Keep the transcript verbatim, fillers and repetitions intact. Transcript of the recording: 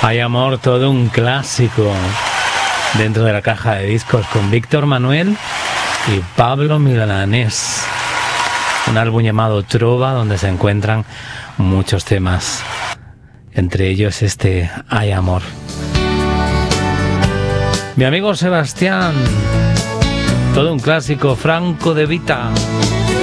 Hay amor, todo un clásico dentro de la caja de discos con Víctor Manuel y Pablo Milanés. Un álbum llamado Trova donde se encuentran muchos temas. Entre ellos este Hay amor. Mi amigo Sebastián, todo un clásico, Franco De Vita.